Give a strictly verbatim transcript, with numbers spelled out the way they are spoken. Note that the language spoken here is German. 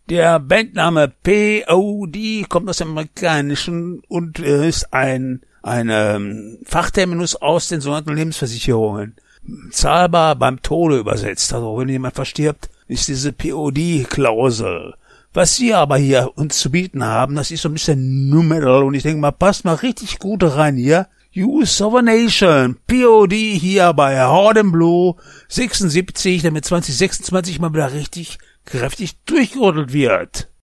Der Bandname P O D kommt aus dem Amerikanischen und ist ein, ein ähm, Fachterminus aus den sogenannten Lebensversicherungen. Zahlbar beim Tode übersetzt. Also wenn jemand verstirbt, ist diese P O D-Klausel. Was Sie aber hier uns zu bieten haben, das ist so ein bisschen Nummeral und ich denke mal, passt mal richtig gut rein hier. Use of a Nation, P O D hier bei Hard and Blue sechsundsiebzig, damit zwanzig sechsundzwanzig mal wieder richtig kräftig durchgerüttelt wird.